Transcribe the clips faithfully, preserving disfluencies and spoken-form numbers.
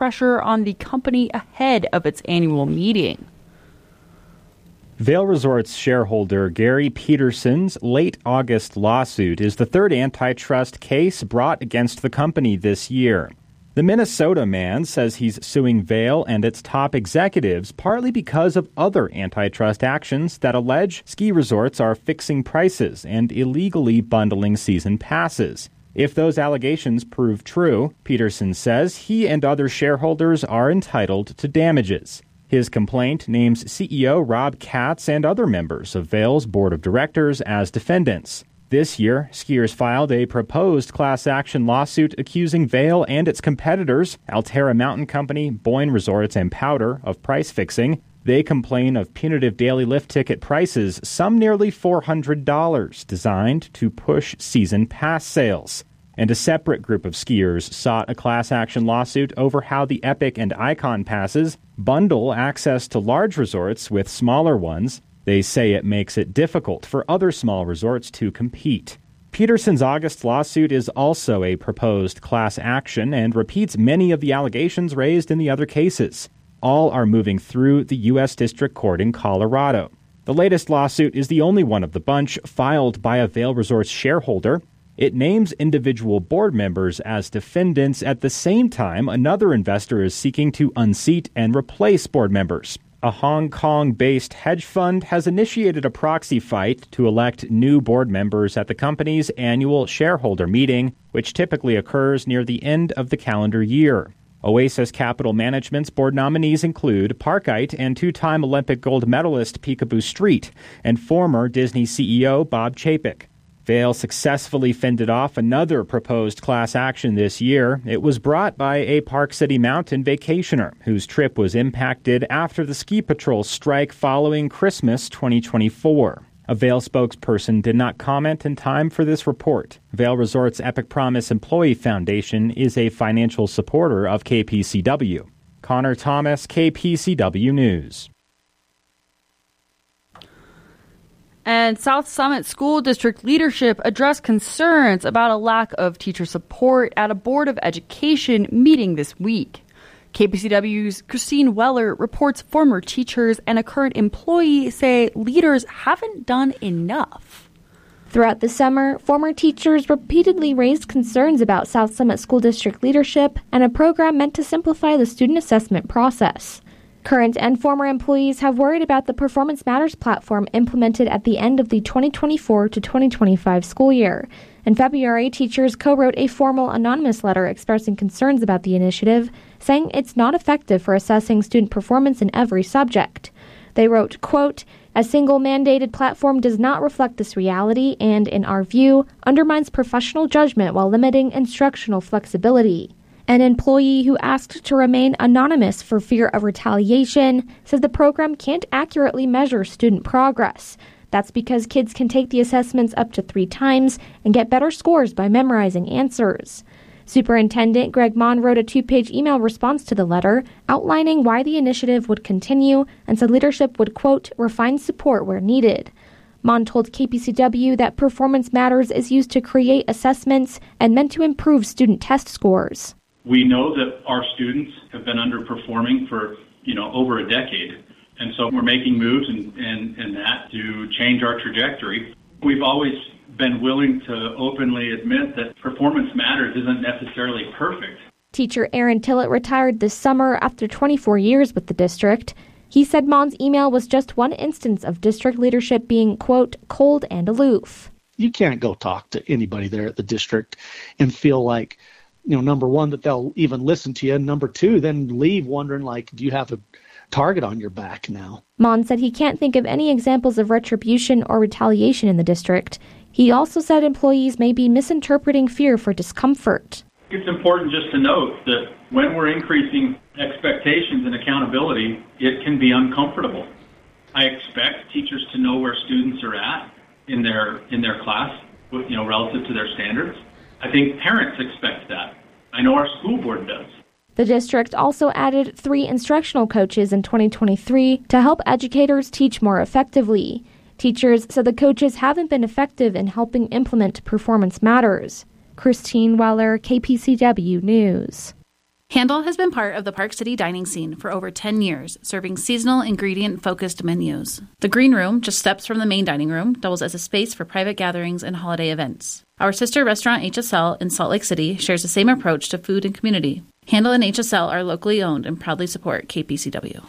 pressure on the company ahead of its annual meeting. Vail Resorts shareholder Gary Peterson's late August lawsuit is the third antitrust case brought against the company this year. The Minnesota man says he's suing Vail and its top executives partly because of other antitrust actions that allege ski resorts are fixing prices and illegally bundling season passes. If those allegations prove true, Peterson says he and other shareholders are entitled to damages. His complaint names C E O Rob Katz and other members of Vail's board of directors as defendants. This year, skiers filed a proposed class action lawsuit accusing Vail and its competitors, Alterra Mountain Company, Boyne Resorts, and Powder, of price fixing. They complain of punitive daily lift ticket prices, some nearly four hundred dollars, designed to push season pass sales. And a separate group of skiers sought a class action lawsuit over how the Epic and Icon passes bundle access to large resorts with smaller ones. They say it makes it difficult for other small resorts to compete. Peterson's August lawsuit is also a proposed class action and repeats many of the allegations raised in the other cases. All are moving through the U S District Court in Colorado. The latest lawsuit is the only one of the bunch filed by a Vail Resorts shareholder. It names individual board members as defendants. At the same time, another investor is seeking to unseat and replace board members. A Hong Kong-based hedge fund has initiated a proxy fight to elect new board members at the company's annual shareholder meeting, which typically occurs near the end of the calendar year. Oasis Capital Management's board nominees include Parkite and two-time Olympic gold medalist Peekaboo Street and former Disney C E O Bob Chapek. Vail successfully fended off another proposed class action this year. It was brought by a Park City Mountain vacationer whose trip was impacted after the Ski Patrol strike following Christmas twenty twenty-four. A Vail spokesperson did not comment in time for this report. Vail Resorts Epic Promise Employee Foundation is a financial supporter of K P C W. Connor Thomas, K P C W News. And South Summit School District leadership addressed concerns about a lack of teacher support at a Board of Education meeting this week. K P C W's Christine Weller reports former teachers and a current employee say leaders haven't done enough. Throughout the summer, former teachers repeatedly raised concerns about South Summit School District leadership and a program meant to simplify the student assessment process. Current and former employees have worried about the Performance Matters platform implemented at the end of the twenty twenty-four to twenty twenty-five school year. In February, teachers co-wrote a formal anonymous letter expressing concerns about the initiative, saying it's not effective for assessing student performance in every subject. They wrote, quote, "A single mandated platform does not reflect this reality and, in our view, undermines professional judgment while limiting instructional flexibility." An employee who asked to remain anonymous for fear of retaliation says the program can't accurately measure student progress. That's because kids can take the assessments up to three times and get better scores by memorizing answers. Superintendent Greg Mon wrote a two-page email response to the letter outlining why the initiative would continue and said leadership would, quote, refine support where needed. Mon told K P C W that Performance Matters is used to create assessments and meant to improve student test scores. We know that our students have been underperforming for, you know, over a decade. And so we're making moves in, in, in that to change our trajectory. We've always been willing to openly admit that Performance Matters isn't necessarily perfect. Teacher Aaron Tillett retired this summer after twenty-four years with the district. He said Mon's email was just one instance of district leadership being, quote, cold and aloof. You can't go talk to anybody there at the district and feel like, you know, number one, that they'll even listen to you, and number two, then leave wondering, like, do you have a target on your back now? Mon said he can't think of any examples of retribution or retaliation in the district. He also said employees may be misinterpreting fear for discomfort. It's important just to note that when we're increasing expectations and accountability, it can be uncomfortable. I expect teachers to know where students are at in their in their class, you know, relative to their standards. I think parents expect that. I know our school board does. The district also added three instructional coaches in twenty twenty-three to help educators teach more effectively. Teachers said the coaches haven't been effective in helping implement Performance Matters. Christine Weller, K P C W News. Handle has been part of the Park City dining scene for over ten years, serving seasonal ingredient-focused menus. The Green Room, just steps from the main dining room, doubles as a space for private gatherings and holiday events. Our sister restaurant H S L in Salt Lake City shares the same approach to food and community. Handle and H S L are locally owned and proudly support K P C W.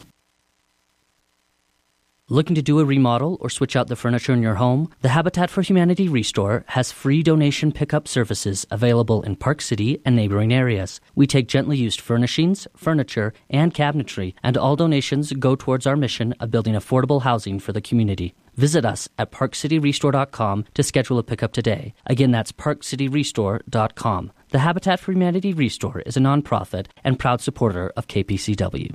Looking to do a remodel or switch out the furniture in your home? The Habitat for Humanity Restore has free donation pickup services available in Park City and neighboring areas. We take gently used furnishings, furniture, and cabinetry, and all donations go towards our mission of building affordable housing for the community. Visit us at park city restore dot com to schedule a pickup today. Again, that's park city restore dot com. The Habitat for Humanity Restore is a nonprofit and proud supporter of K P C W.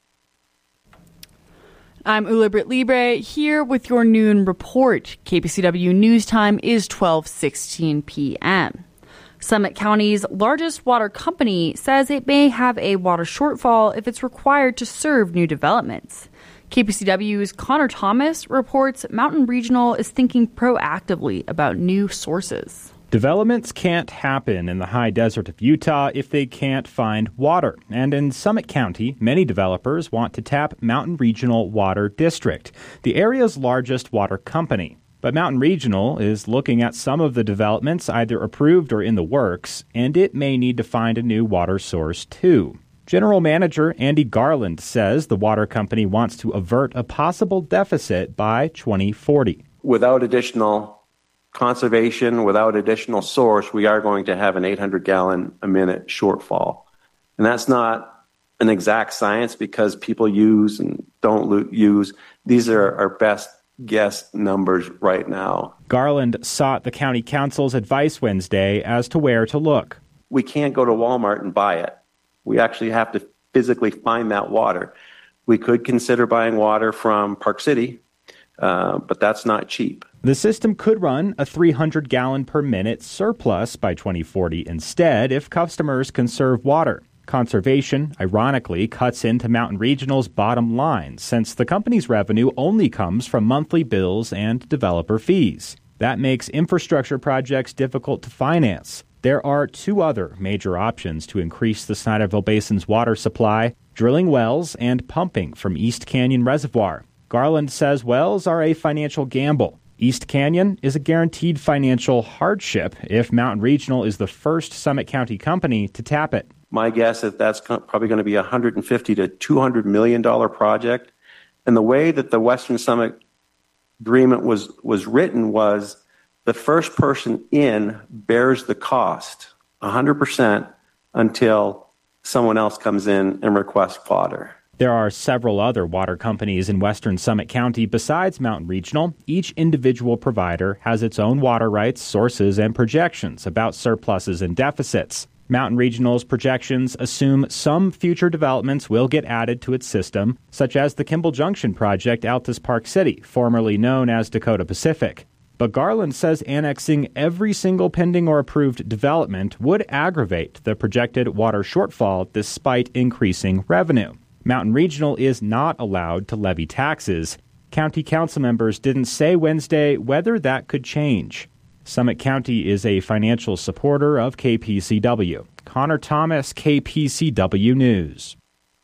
I'm Ula Britt Libre here with your noon report. K P C W news time is twelve sixteen p.m. Summit County's largest water company says it may have a water shortfall if it's required to serve new developments. K P C W's Connor Thomas reports Mountain Regional is thinking proactively about new sources. Developments can't happen in the high desert of Utah if they can't find water. And in Summit County, many developers want to tap Mountain Regional Water District, the area's largest water company. But Mountain Regional is looking at some of the developments either approved or in the works, and it may need to find a new water source too. General Manager Andy Garland says the water company wants to avert a possible deficit by twenty forty. Without additional conservation, without additional source, we are going to have an eight hundred gallon a minute shortfall. And that's not an exact science because people use and don't lo- use. These are our best guess numbers right now. Garland sought the county council's advice Wednesday as to where to look. We can't go to Walmart and buy it. We actually have to physically find that water. We could consider buying water from Park City, uh, but that's not cheap. The system could run a three hundred gallon per minute surplus by twenty forty instead if customers conserve water. Conservation, ironically, cuts into Mountain Regional's bottom line since the company's revenue only comes from monthly bills and developer fees. That makes infrastructure projects difficult to finance. There are two other major options to increase the Snyderville Basin's water supply: drilling wells and pumping from East Canyon Reservoir. Garland says wells are a financial gamble. East Canyon is a guaranteed financial hardship if Mountain Regional is the first Summit County company to tap it. My guess is that's probably going to be a one hundred fifty to two hundred million dollars project. And the way that the Western Summit agreement was, was written was the first person in bears the cost one hundred percent until someone else comes in and requests water. There are several other water companies in Western Summit County besides Mountain Regional. Each individual provider has its own water rights, sources, and projections about surpluses and deficits. Mountain Regional's projections assume some future developments will get added to its system, such as the Kimball Junction project out to Park City, formerly known as Dakota Pacific. But Garland says annexing every single pending or approved development would aggravate the projected water shortfall despite increasing revenue. Mountain Regional is not allowed to levy taxes. County council members didn't say Wednesday whether that could change. Summit County is a financial supporter of K P C W. Connor Thomas, K P C W News.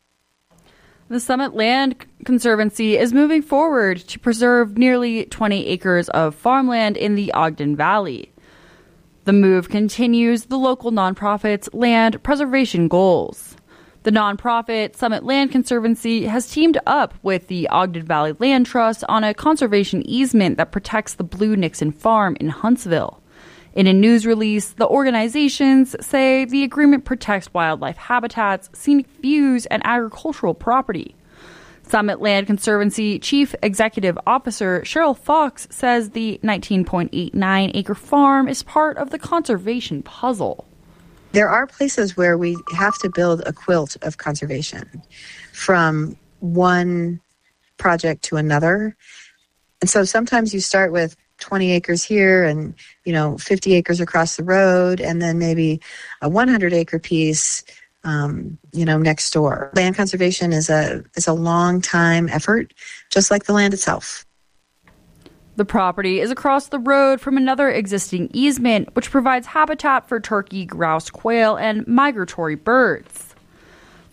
The Summit Land Conservancy is moving forward to preserve nearly twenty acres of farmland in the Ogden Valley. The move continues the local nonprofit's land preservation goals. The nonprofit Summit Land Conservancy has teamed up with the Ogden Valley Land Trust on a conservation easement that protects the Blue Nixon Farm in Huntsville. In a news release, the organizations say the agreement protects wildlife habitats, scenic views, and agricultural property. Summit Land Conservancy Chief Executive Officer Cheryl Fox says the nineteen point eight nine acre farm is part of the conservation puzzle. There are places where we have to build a quilt of conservation from one project to another. And so sometimes you start with twenty acres here and, you know, fifty acres across the road, and then maybe a one hundred acre piece, um, you know, next door. Land conservation is a is a long time effort, just like the land itself. The property is across the road from another existing easement, which provides habitat for turkey, grouse, quail, and migratory birds.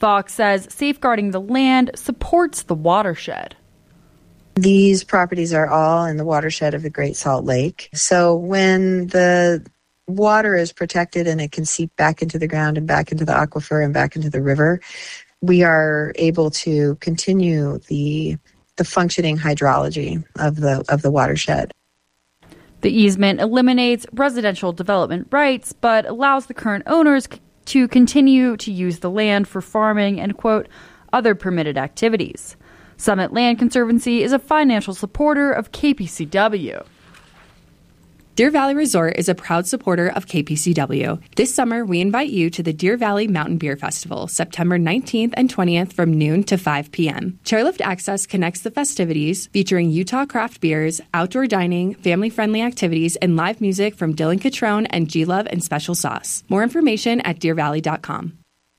Fox says safeguarding the land supports the watershed. These properties are all in the watershed of the Great Salt Lake. So when the water is protected and it can seep back into the ground and back into the aquifer and back into the river, we are able to continue the the functioning hydrology of the of the watershed. The easement eliminates residential development rights, but allows the current owners to continue to use the land for farming and, quote, other permitted activities. Summit Land Conservancy is a financial supporter of K P C W. Deer Valley Resort is a proud supporter of K P C W. This summer, we invite you to the Deer Valley Mountain Beer Festival, September nineteenth and twentieth from noon to five p.m. Chairlift Access connects the festivities, featuring Utah craft beers, outdoor dining, family-friendly activities, and live music from Dylan Catrone and G-Love and Special Sauce. More information at deer valley dot com.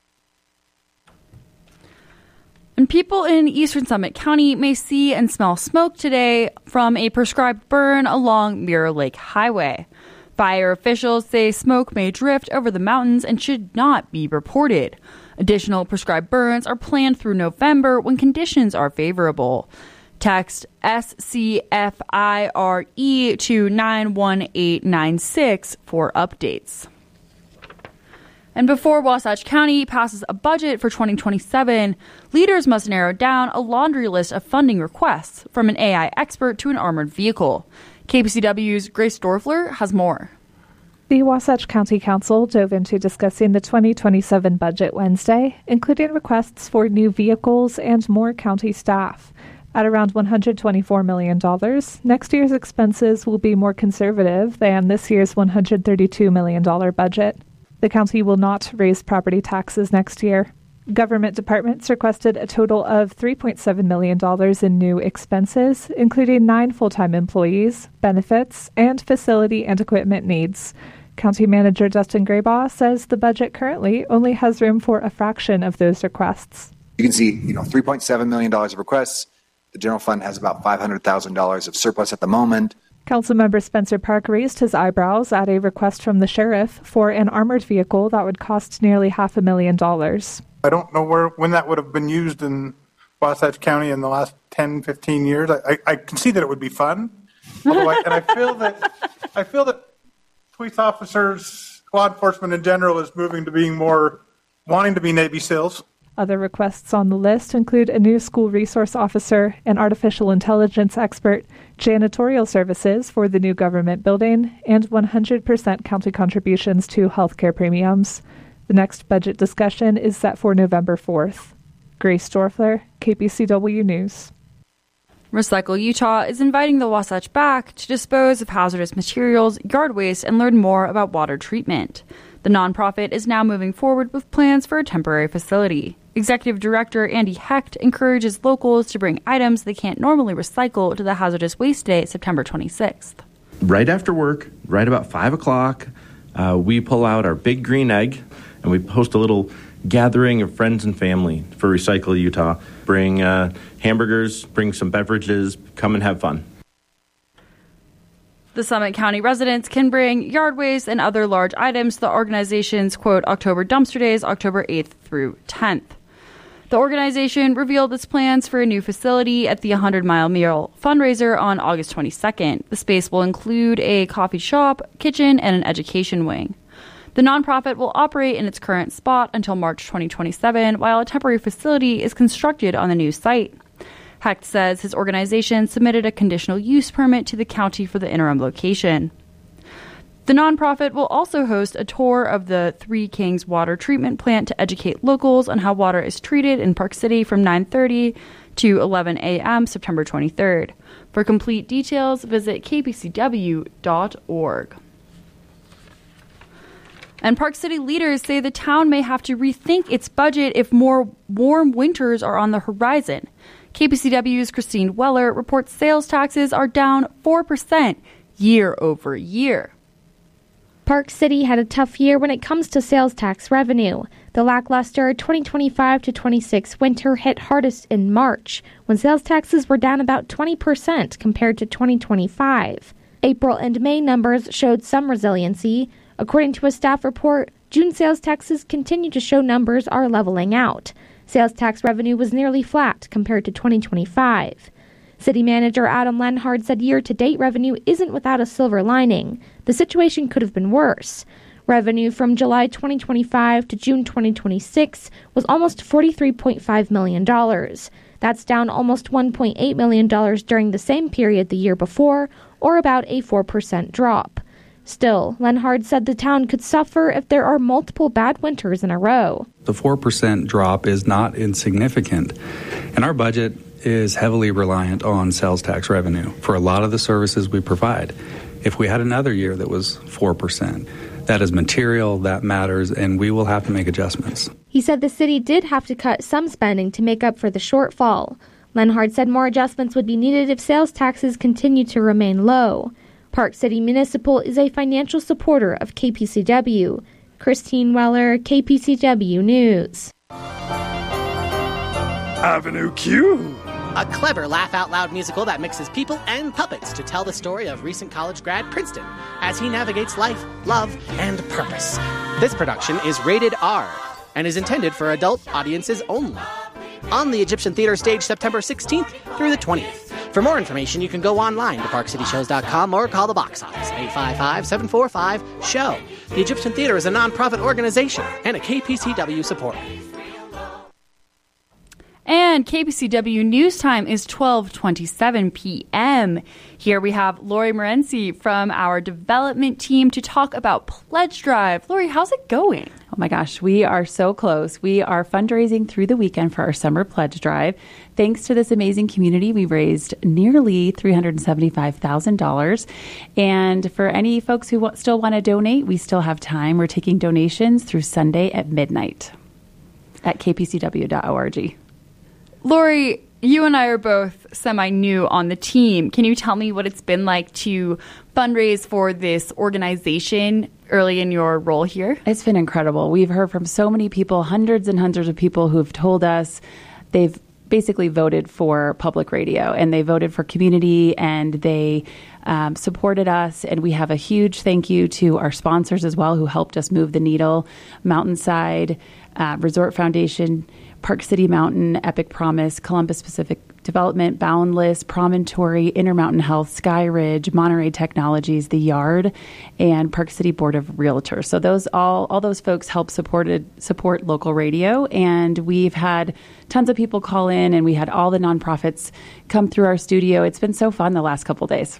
And people in eastern Summit County may see and smell smoke today from a prescribed burn along Mirror Lake Highway. Fire officials say smoke may drift over the mountains and should not be reported. Additional prescribed burns are planned through November when conditions are favorable. Text S C F I R E to nine one eight nine six for updates. And before Wasatch County passes a budget for twenty twenty-seven, leaders must narrow down a laundry list of funding requests, from an A I expert to an armored vehicle. K P C W's Grace Dorfler has more. The Wasatch County Council dove into discussing the twenty twenty-seven budget Wednesday, including requests for new vehicles and more county staff. At around one hundred twenty-four million dollars, next year's expenses will be more conservative than this year's one hundred thirty-two million dollars budget. The county will not raise property taxes next year. Government departments requested a total of three point seven million dollars in new expenses, including nine full-time employees, benefits, and facility and equipment needs. County Manager Dustin Graybaugh says the budget currently only has room for a fraction of those requests. You can see, you know, three point seven million dollars of requests. The general fund has about five hundred thousand dollars of surplus at the moment. Councilmember Spencer Park raised his eyebrows at a request from the sheriff for an armored vehicle that would cost nearly half a million dollars. I don't know where when that would have been used in Wasatch County in the last ten, fifteen years. I, I, I can see that it would be fun. Although I, and I feel that I feel that police officers, law enforcement in general, is moving to being more wanting to be Navy SEALs. Other requests on the list include a new school resource officer, an artificial intelligence expert, janitorial services for the new government building, and one hundred percent county contributions to healthcare premiums. The next budget discussion is set for November fourth. Grace Dorfler, K P C W News. Recycle Utah is inviting the Wasatch back to dispose of hazardous materials, yard waste, and learn more about water treatment. The nonprofit is now moving forward with plans for a temporary facility. Executive Director Andy Hecht encourages locals to bring items they can't normally recycle to the Hazardous Waste Day, September twenty-sixth. Right after work, right about five o'clock, uh, we pull out our big green egg and we host a little gathering of friends and family for Recycle Utah. Bring uh, hamburgers, bring some beverages, come and have fun. The Summit County residents can bring yard waste and other large items to the organization's, quote, October Dumpster Days, October eighth through tenth. The organization revealed its plans for a new facility at the one hundred mile Meal fundraiser on August twenty-second. The space will include a coffee shop, kitchen, and an education wing. The nonprofit will operate in its current spot until March twenty twenty-seven, while a temporary facility is constructed on the new site. Hecht says his organization submitted a conditional use permit to the county for the interim location. The nonprofit will also host a tour of the Three Kings water treatment plant to educate locals on how water is treated in Park City from nine thirty to eleven a.m. September twenty-third. For complete details, visit k p c w dot org. And Park City leaders say the town may have to rethink its budget if more warm winters are on the horizon. K P C W's Christine Weller reports sales taxes are down four percent year over year. Park City had a tough year when it comes to sales tax revenue. The lackluster twenty twenty-five to twenty-six winter hit hardest in March, when sales taxes were down about twenty percent compared to twenty twenty-five. April and May numbers showed some resiliency. According to a staff report, June sales taxes continue to show numbers are leveling out. Sales tax revenue was nearly flat compared to twenty twenty-five. City Manager Adam Lenhard said year-to-date revenue isn't without a silver lining. The situation could have been worse. Revenue from July twenty twenty-five to June twenty twenty-six was almost forty-three point five million dollars. That's down almost one point eight million dollars during the same period the year before, or about a four percent drop. Still, Lenhard said the town could suffer if there are multiple bad winters in a row. The four percent drop is not insignificant, and our budget is heavily reliant on sales tax revenue for a lot of the services we provide. If we had another year that was four percent, that is material, that matters, and we will have to make adjustments. He said the city did have to cut some spending to make up for the shortfall. Lenhard said more adjustments would be needed if sales taxes continue to remain low. Park City Municipal is a financial supporter of K P C W. Christine Weller, K P C W News. Avenue Q. A clever laugh-out-loud musical that mixes people and puppets to tell the story of recent college grad Princeton as he navigates life, love, and purpose. This production is rated R and is intended for adult audiences only. On the Egyptian Theater stage September sixteenth through the twentieth. For more information, you can go online to park city shows dot com or call the box office, eight five five, seven four five, S H O W. The Egyptian Theater is a nonprofit organization and a K P C W supporter. And K P C W News Time is twelve twenty-seven p.m. Here we have Lori Morency from our development team to talk about Pledge Drive. Lori, how's it going? Oh my gosh, we are so close. We are fundraising through the weekend for our summer pledge drive. Thanks to this amazing community, we raised nearly three hundred seventy-five thousand dollars. And for any folks who w- still want to donate, we still have time. We're taking donations through Sunday at midnight at k p c w dot org. Lori, you and I are both semi-new on the team. Can you tell me what it's been like to fundraise for this organization early in your role here? It's been incredible. We've heard from so many people, hundreds and hundreds of people who've told us they've basically voted for public radio, and they voted for community, and they um, supported us. And we have a huge thank you to our sponsors as well who helped us move the needle. Mountainside, uh, Resort Foundation, Park City Mountain, Epic Promise, Columbus Pacific Development, Boundless, Promontory, Intermountain Health, Sky Ridge, Monterey Technologies, The Yard, and Park City Board of Realtors. So those all all those folks help supported support local radio, and we've had tons of people call in, and we had all the nonprofits come through our studio. It's been so fun the last couple days.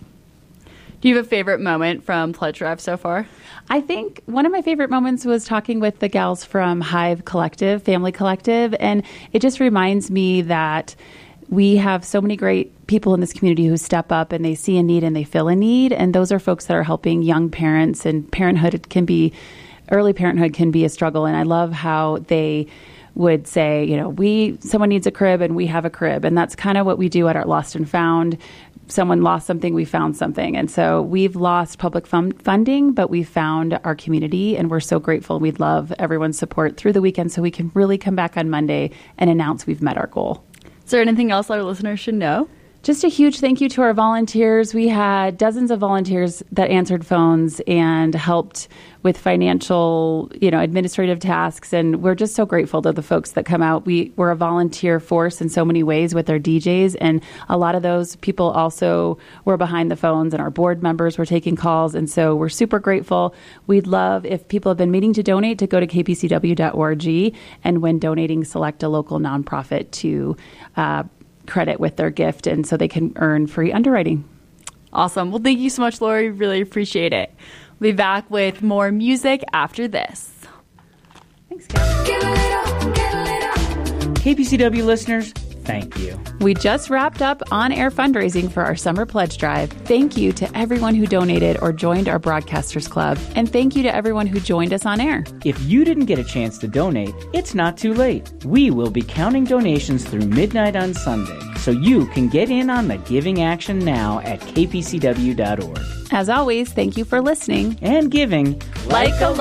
Do you have a favorite moment from Pledge Drive so far? I think one of my favorite moments was talking with the gals from Hive Collective, Family Collective, and it just reminds me that we have so many great people in this community who step up and they see a need and they fill a need, and those are folks that are helping young parents, and parenthood can be, early parenthood can be a struggle, and I love how they would say, you know, we someone needs a crib and we have a crib, and that's kind of what we do at our Lost and Found. Someone lost something, we found something. And so we've lost public fun- funding, but we found our community, and we're so grateful. We'd love everyone's support through the weekend so we can really come back on Monday and announce we've met our goal. Is there anything else our listeners should know? Just a huge thank you to our volunteers. We had dozens of volunteers that answered phones and helped with financial, you know, administrative tasks. And we're just so grateful to the folks that come out. We, we're a volunteer force in so many ways with our D Js. And a lot of those people also were behind the phones, and our board members were taking calls. And so we're super grateful. We'd love, if people have been meaning to donate, to go to k p c w dot org. And when donating, select a local nonprofit to uh, credit with their gift, and so they can earn free underwriting. Awesome. Well, thank you so much, Lori. Really appreciate it. We'll be back with more music after this. Thanks, guys. K P C W listeners, thank you. We just wrapped up on-air fundraising for our summer pledge drive. Thank you to everyone who donated or joined our Broadcasters Club. And thank you to everyone who joined us on air. If you didn't get a chance to donate, it's not too late. We will be counting donations through midnight on Sunday, so you can get in on the giving action now at k p c w dot org. As always, thank you for listening and giving like a